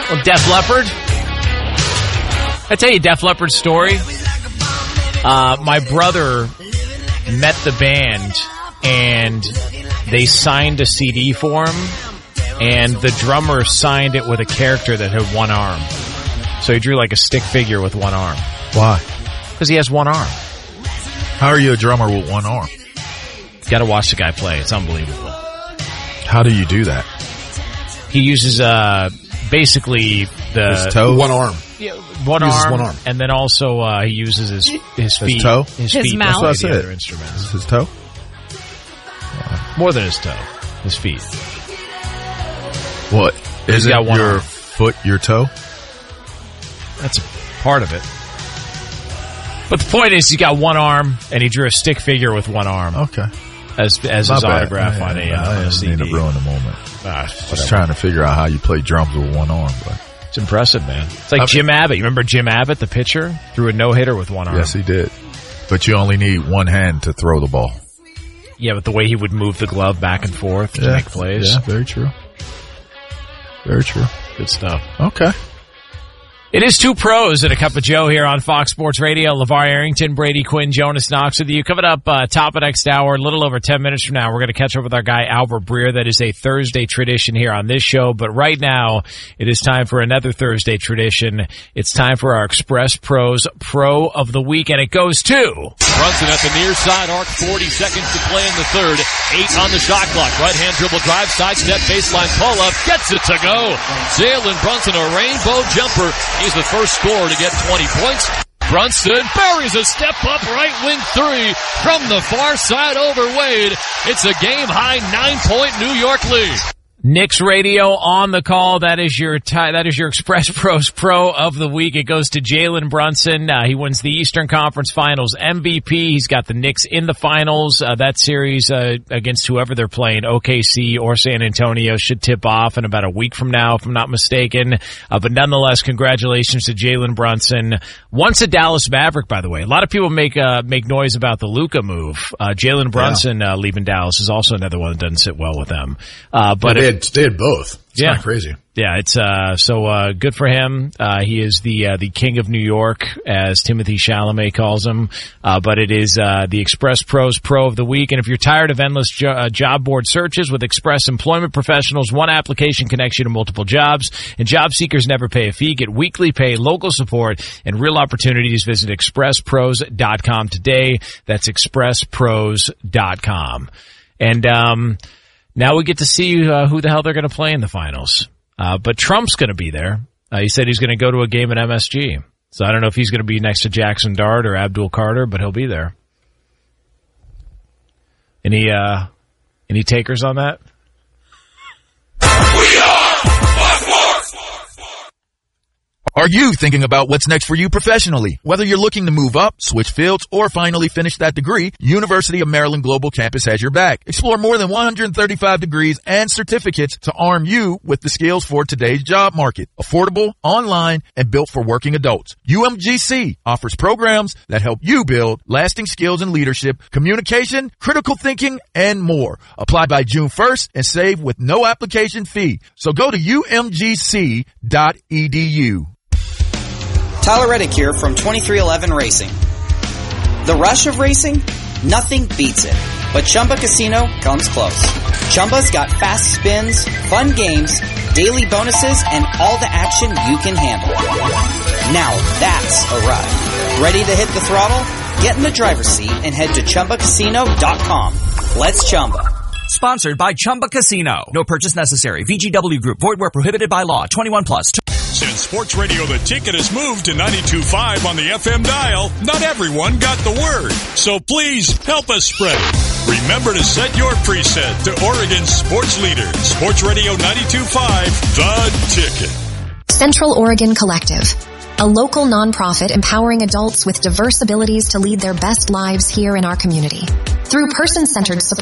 Well, Def Leppard. I tell you Def Leppard's story. My brother met the band and they signed a CD for him, and the drummer signed it with a character that had one arm. So he drew like a stick figure with one arm. Why? Because he has one arm. How are you a drummer with one arm? You gotta watch the guy play. It's unbelievable. How do you do that? He uses basically his toe? One arm. Yeah, one arm, and then also he uses his feet. His toe? His feet. Mouth. That's what I said. Other instruments. His toe? More than his toe. His feet. What? Isn't your arm. Foot your toe? That's a part of it. But the point is, he got one arm, and he drew a stick figure with one arm. Okay. As his autograph on a CD. I didn't mean to ruin the moment. Just trying to figure out how you play drums with one arm. But it's impressive, man. It's like Jim Abbott. You remember Jim Abbott, the pitcher? Threw a no-hitter with one arm. Yes, he did. But you only need one hand to throw the ball. Yeah, but the way he would move the glove back and forth to make plays. Yeah, very true. Very true. Good stuff. Okay. It is Two Pros and a Cup of Joe here on Fox Sports Radio. LeVar Arrington, Brady Quinn, Jonas Knox with you. Coming up top of next hour, a little over 10 minutes from now, we're going to catch up with our guy Albert Breer. That is a Thursday tradition here on this show. But right now, it is time for another Thursday tradition. It's time for our Express Pros Pro of the Week, and it goes to... Brunson at the near side arc, 40 seconds to play in the third. 8 on the shot clock. Right-hand dribble drive, sidestep, baseline pull-up, gets it to go. Jalen Brunson, a rainbow jumper. He's the first scorer to get 20 points. Brunson buries a step-up right wing three from the far side over Wade. It's a game-high 9-point New York lead. Knicks Radio on the call. That is your Express Pros Pro of the Week. It goes to Jalen Brunson. He wins the Eastern Conference Finals MVP. He's got the Knicks in the finals. That series against whoever they're playing, OKC or San Antonio, should tip off in about a week from now, if I'm not mistaken. But nonetheless, congratulations to Jalen Brunson. Once a Dallas Maverick, by the way. A lot of people make noise about the Luka move. Jalen Brunson leaving Dallas is also another one that doesn't sit well with them. But they had both. It's kind of crazy. Yeah, it's so good for him. He is the king of New York, as Timothy Chalamet calls him. But it is the Express Pros Pro of the Week. And if you're tired of endless job board searches, with Express Employment Professionals, one application connection to multiple jobs, and job seekers never pay a fee. Get weekly pay, local support, and real opportunities. Visit expresspros.com today. That's expresspros.com. And now we get to see who the hell they're going to play in the finals. But Trump's going to be there. He said he's going to go to a game at MSG. So I don't know if he's going to be next to Jackson Dart or Abdul Carter, but he'll be there. Any takers on that? Are you thinking about what's next for you professionally? Whether you're looking to move up, switch fields, or finally finish that degree, University of Maryland Global Campus has your back. Explore more than 135 degrees and certificates to arm you with the skills for today's job market. Affordable, online, and built for working adults. UMGC offers programs that help you build lasting skills in leadership, communication, critical thinking, and more. Apply by June 1st and save with no application fee. So go to umgc.edu. Tyler Reddick here from 2311 Racing. The rush of racing? Nothing beats it. But Chumba Casino comes close. Chumba's got fast spins, fun games, daily bonuses, and all the action you can handle. Now that's a ride. Ready to hit the throttle? Get in the driver's seat and head to ChumbaCasino.com. Let's Chumba. Sponsored by Chumba Casino. No purchase necessary. VGW Group. Void where prohibited by law. 21 plus. Since Sports Radio The Ticket has moved to 92.5 on the FM dial, not everyone got the word. So please help us spread it. Remember to set your preset to Oregon's sports leader. Sports Radio 92.5, The Ticket. Central Oregon Collective, a local nonprofit empowering adults with diverse abilities to lead their best lives here in our community. Through person-centered support